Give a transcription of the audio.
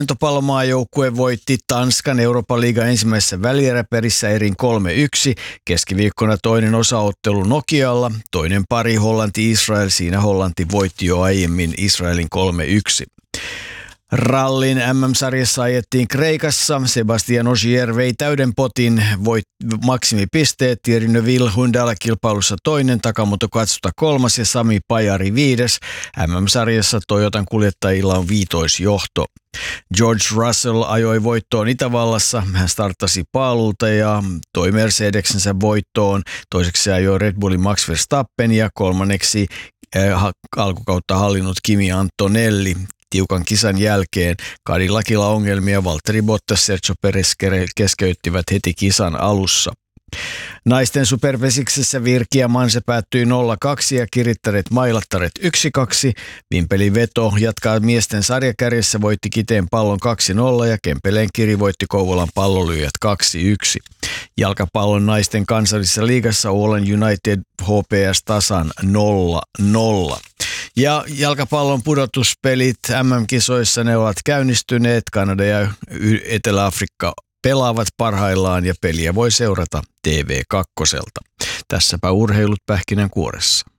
Lentopallomaajoukkue voitti Tanskan Euroopan liigan ensimmäisessä välieräperissä erin 3-1. Keskiviikkona toinen osaottelu Nokialla, toinen pari Hollanti-Israel. Siinä Hollanti voitti jo aiemmin Israelin 3-1. Rallin MM-sarjassa ajettiin Kreikassa. Sebastian Ogier vei täyden potin, maksimipisteet. Thierry Neuville Hyundalla kilpailussa toinen, Takamoto Katsuta kolmas ja Sami Pajari viides. MM-sarjassa Toyotan kuljettajilla on viitoisjohto. George Russell ajoi voittoon Itävallassa. Hän starttasi paalulta ja toi Mercedeksensä voittoon. Toiseksi ajoi Red Bullin Max Verstappen ja kolmanneksi alkukautta hallinnut Kimi Antonelli. Tiukan kisan jälkeen Cadillacilla ongelmia, Valtteri Bottas, Sergio Perez keskeyttivät heti kisan alussa. Naisten supervesiksessä Virki Manse päättyi 0-2 ja Kirittäret Mailattaret 1-2. Vimpelin Veto jatkaa miesten sarjakärjessä, voitti Kiteen Pallon 2-0 ja Kempeleen Kiri voitti Kouvolan Pallonlyöjät 2-1. Jalkapallon naisten kansallisessa liigassa Åland United HPS tasan 0-0. Ja jalkapallon pudotuspelit MM-kisoissa ne ovat käynnistyneet. Kanada ja Etelä-Afrikka pelaavat parhaillaan ja peliä voi seurata TV2. Tässäpä urheilut pähkinänkuoressa.